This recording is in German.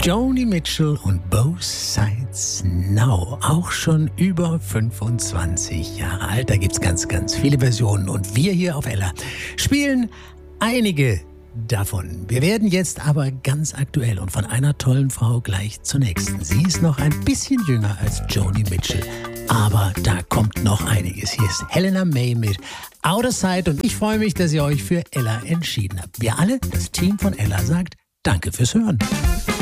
Joni Mitchell und Both Sides Now, auch schon über 25 Jahre alt. Da gibt's ganz, ganz viele Versionen und wir hier auf Ella spielen einige davon. Wir werden jetzt aber ganz aktuell und von einer tollen Frau gleich zur nächsten. Sie ist noch ein bisschen jünger als Joni Mitchell, aber da kommt noch einiges. Hier ist Helena May mit Out of Sight und ich freue mich, dass ihr euch für Ella entschieden habt. Wir alle, das Team von Ella, sagt Danke fürs Hören.